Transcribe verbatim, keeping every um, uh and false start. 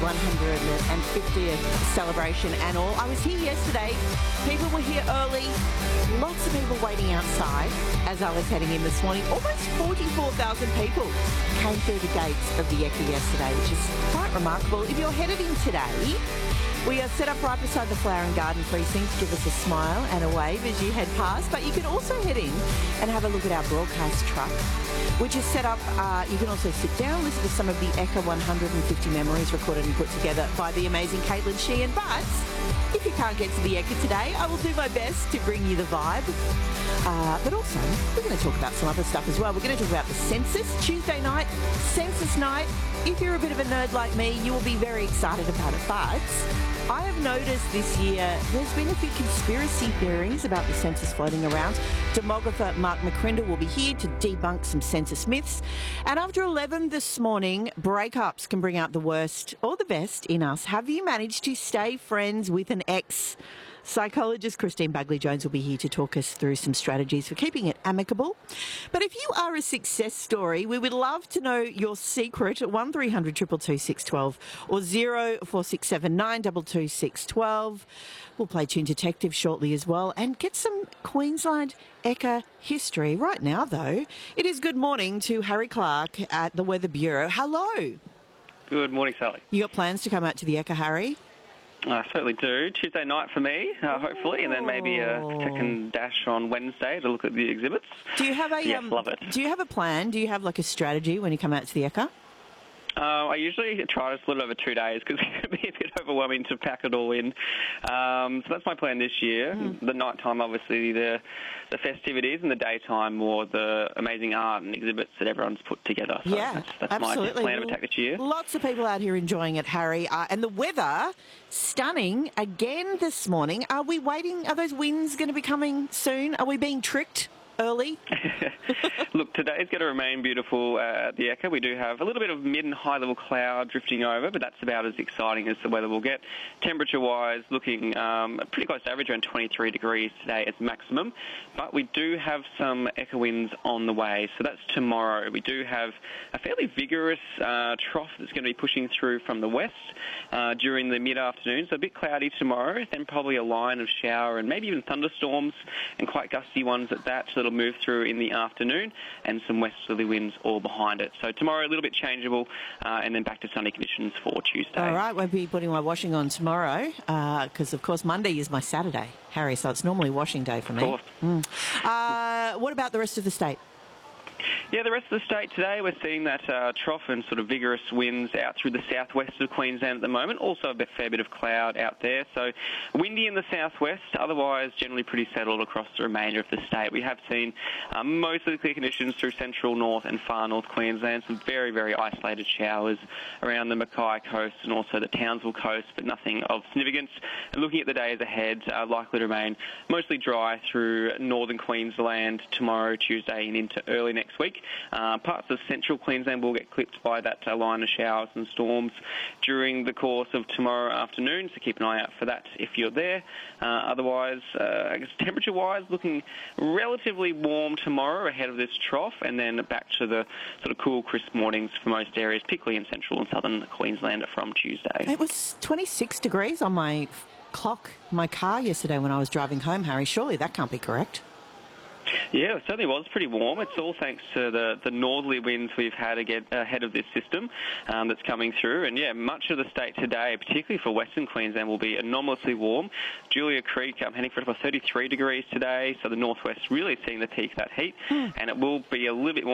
one hundred fiftieth celebration and all. I was here yesterday. People were here early. Lots of people waiting outside as I was heading in this morning. Almost forty-four thousand people came through the gates of the Ekka yesterday, which is quite remarkable. If you're headed in today, we are set up right beside the Flower and Garden Precinct. Give us a smile and a wave as you head past. But you can also head in and have a look at our broadcast truck, which is set up. Uh, you can also sit down, listen to some of the Ekka one hundred fifty memories recorded and put together by the amazing Caitlin Sheehan. But if you can't get to the Ekka today, I will do my best to bring you the vibe. Uh, but also, we're going to talk about some other stuff as well. We're going to talk about the census. Tuesday night, census night. If you're a bit of a nerd like me, you will be very excited about it. But I have noticed this year there's been a few conspiracy theories about the census floating around. Demographer Mark McCrindle will be here to debunk some census myths. And after eleven this morning, breakups can bring out the worst or the best in us. Have you managed to stay friends with an ex? Psychologist Christine Bagley-Jones will be here to talk us through some strategies for keeping it amicable. But if you are a success story, we would love to know your secret at one three hundred two two two six one two or zero four six seven nine two two six one two. We'll play Tune Detective shortly as well and get some Queensland Ekka history. Right now, though, it is good morning to Harry Clark at the Weather Bureau. Hello. Good morning, Sally. You got plans to come out to the Ekka, Harry? I certainly do. Tuesday night for me, uh, hopefully, and then maybe a second dash on Wednesday to look at the exhibits. Do you have a yes, um, love it. Do you have a plan? Do you have like a strategy when you come out to the Ekka? Uh, I usually try to split it over two days because it can be a bit overwhelming to pack it all in. Um, so that's my plan this year. Mm. The night time, obviously, the the festivities, and the daytime, more the amazing art and exhibits that everyone's put together. So yeah, that's, that's absolutely. my plan of attack this year. Lots of people out here enjoying it, Harry. Uh, and the weather, stunning again this morning. Are we waiting? Are those winds going to be coming soon? Are we being tricked early? Look, today's going to remain beautiful uh, at the Ekka. We do have a little bit of mid and high level cloud drifting over, but that's about as exciting as the weather will get. Temperature-wise, looking um, pretty close to average, around twenty-three degrees today as maximum. But we do have some Ekka winds on the way, so that's tomorrow. We do have a fairly vigorous uh, trough that's going to be pushing through from the west uh, during the mid-afternoon, so a bit cloudy tomorrow, then probably a line of shower and maybe even thunderstorms and quite gusty ones at that. So it'll move through in the afternoon, and some westerly winds all behind it. So tomorrow a little bit changeable, uh, and then back to sunny conditions for Tuesday. All right, won't be putting my washing on tomorrow because, uh, of course, Monday is my Saturday, Harry, so it's normally washing day for me. Of course. Mm. Uh, what about the rest of the state? Yeah, the rest of the state today, we're seeing that uh, trough and sort of vigorous winds out through the southwest of Queensland at the moment. Also a bit, fair bit of cloud out there. So windy in the southwest, otherwise generally pretty settled across the remainder of the state. We have seen uh, mostly clear conditions through central north and far north Queensland. Some very, very isolated showers around the Mackay coast and also the Townsville coast, but nothing of significance. And looking at the days ahead, uh, likely to remain mostly dry through northern Queensland tomorrow, Tuesday, and into early next week. Uh, parts of central Queensland will get clipped by that uh, line of showers and storms during the course of tomorrow afternoon, so keep an eye out for that if you're there. Uh, otherwise, uh, I guess temperature-wise, looking relatively warm tomorrow ahead of this trough, and then back to the sort of cool, crisp mornings for most areas, particularly in central and southern Queensland from Tuesday. It was twenty-six degrees on my clock, my car yesterday when I was driving home, Harry. Surely that can't be correct. Yeah, it certainly was pretty warm. It's all thanks to the, the northerly winds we've had ahead of this system um, that's coming through. And, yeah, much of the state today, particularly for Western Queensland, will be anomalously warm. Julia Creek, I'm heading for about thirty-three degrees today, so the northwest really seeing the peak of that heat. Mm. And it will be a little bit more